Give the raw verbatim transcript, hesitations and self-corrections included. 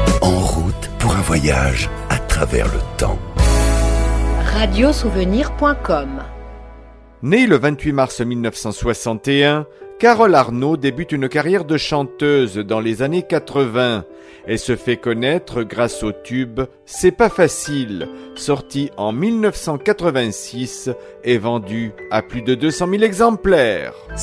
En route pour un voyage à travers le temps. radiosouvenir point com. Née le vingt-huit mars mille neuf cent soixante et un, Carole Arnaud débute une carrière de chanteuse dans les années quatre-vingts. Elle se fait connaître grâce au tube « C'est pas facile », sorti en mille neuf cent quatre-vingt-six et vendu à plus de deux cent mille exemplaires.